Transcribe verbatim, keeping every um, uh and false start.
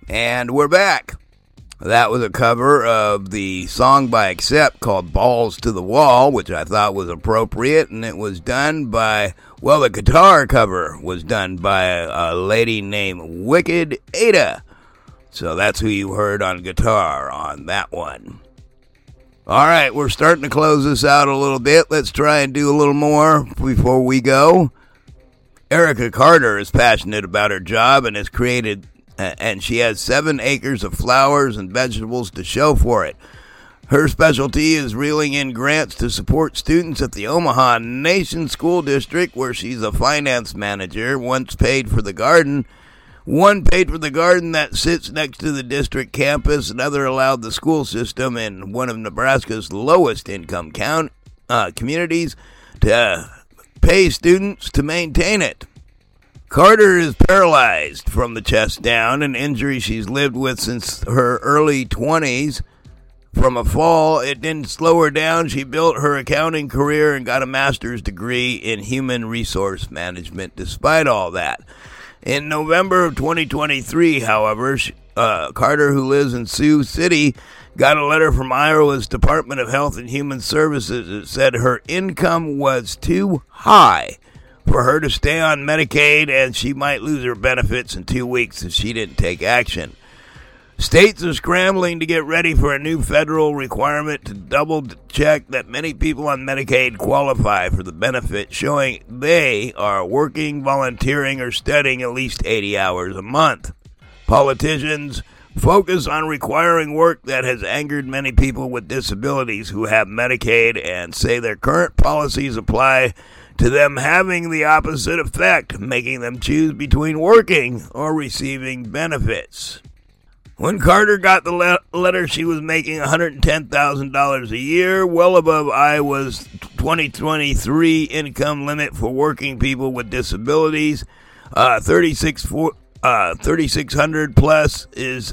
And we're back. That was a cover of the song by Accept called Balls to the Wall, which I thought was appropriate, and it was done by, well, the guitar cover was done by a, a lady named Wicked Ada. So that's who you heard on guitar on that one. All right, we're starting to close this out a little bit. Let's try and do a little more before we go. Erica Carter is passionate about her job and has created, uh, and she has seven acres of flowers and vegetables to show for it. Her specialty is reeling in grants to support students at the Omaha Nation School District, where she's a finance manager. Once paid for the garden, one paid for the garden that sits next to the district campus. Another allowed the school system in one of Nebraska's lowest income count, uh, communities to pay students to maintain it. Carter is paralyzed from the chest down, an injury she's lived with since her early twenties. From a fall, it didn't slow her down. She built her accounting career and got a master's degree in human resource management despite all that. In November of twenty twenty-three, however, uh, Carter, who lives in Sioux City, got a letter from Iowa's Department of Health and Human Services that said her income was too high for her to stay on Medicaid, and she might lose her benefits in two weeks if she didn't take action. States are scrambling to get ready for a new federal requirement to double-check that many people on Medicaid qualify for the benefit, showing they are working, volunteering, or studying at least eighty hours a month. Politicians focus on requiring work that has angered many people with disabilities who have Medicaid and say their current policies apply to them having the opposite effect, making them choose between working or receiving benefits. When Carter got the le- letter, she was making one hundred ten thousand dollars a year, well above Iowa's twenty twenty-three income limit for working people with disabilities. Uh, thirty-six hundred plus is